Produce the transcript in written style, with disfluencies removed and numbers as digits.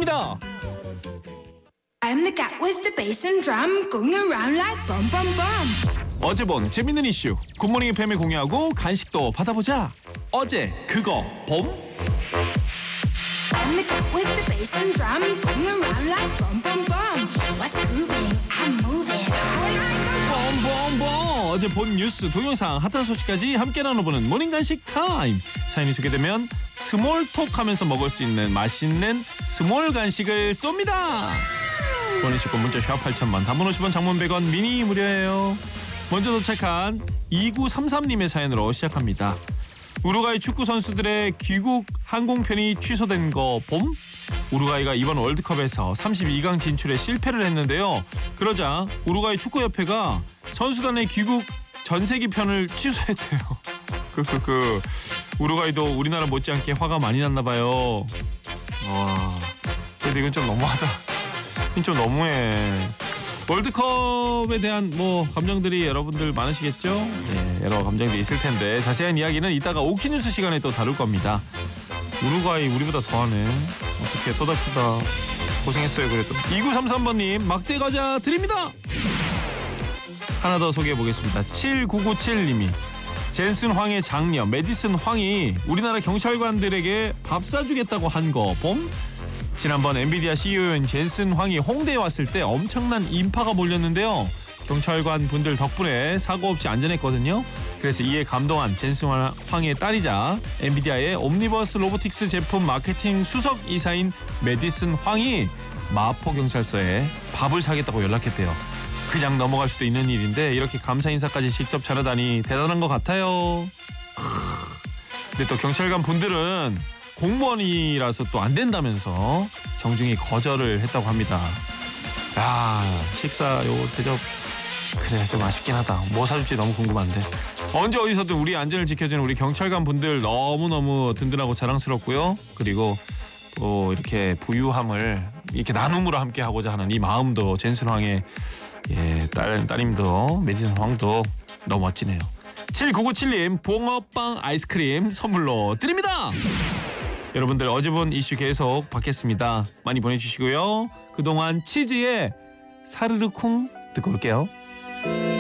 드립니다. I'm the cat with the bass and drum going around like bum bum bum. 어제 본 재밌는 이슈 굿모닝 FM에 공유하고 간식도 받아보자. 어제 그거 봄? I'm the cat with the bass and drum going around like bum bum bum. What's grooving? I'm moving. 봄봄봄. 어제 본 뉴스 동영상 핫한 소식까지 함께 나눠보는 모닝 간식 타임. 사연이 소개되면 스몰톡 하면서 먹을 수 있는 맛있는 스몰 간식을 쏩니다. 보내시고 문자 샵 8000번, 단문 50원, 장문 100원, 미니 무료예요. 먼저 도착한 2933님의 사연으로 시작합니다. 우루과이 축구 선수들의 귀국 항공편이 취소된 거 봄? 우루과이가 이번 월드컵에서 32강 진출에 실패를 했는데요. 그러자 우루과이 축구협회가 선수단의 귀국 전세기편을 취소했대요. 우루과이도 우리나라 못지않게 화가 많이 났나 봐요. 와, 근데 이건 좀 너무하다. 좀 너무해. 월드컵에 대한 감정들이 여러분들 많으시겠죠? 네, 여러 감정들이 있을 텐데 자세한 이야기는 이따가 오키뉴스 시간에 또 다룰 겁니다. 우루과이 우리보다 더하네. 어떻게 또다시다. 고생했어요 그래도. 2933번님 막대 과자 드립니다. 하나 더 소개해 보겠습니다. 7997님이 젠슨 황의 장녀 메디슨 황이 우리나라 경찰관들에게 밥 사주겠다고 한 거 봄? 지난번 엔비디아 CEO인 젠슨 황이 홍대에 왔을 때 엄청난 인파가 몰렸는데요. 경찰관 분들 덕분에 사고 없이 안전했거든요. 그래서 이에 감동한 젠슨 황의 딸이자 엔비디아의 옴니버스 로보틱스 제품 마케팅 수석 이사인 메디슨 황이 마포경찰서에 밥을 사겠다고 연락했대요. 그냥 넘어갈 수도 있는 일인데 이렇게 감사 인사까지 직접 잘하다니 대단한 것 같아요. 근데 또 경찰관 분들은 공무원이라서 또 안 된다면서 정중히 거절을 했다고 합니다. 야, 식사 요 대접 그래 좀 아쉽긴 하다. 뭐 사줄지 너무 궁금한데. 언제 어디서든 우리 안전을 지켜주는 우리 경찰관 분들 너무너무 든든하고 자랑스럽고요. 그리고 또 이렇게 부유함을 이렇게 나눔으로 함께 하고자 하는 이 마음도 젠슨 황의 따님도 메디슨 황도 너무 멋지네요. 7997님 붕어빵 아이스크림 선물로 드립니다. 여러분들 어제 본 이슈 계속 받겠습니다. 많이 보내주시고요. 그동안 치즈의 사르르 쿵 듣고 올게요.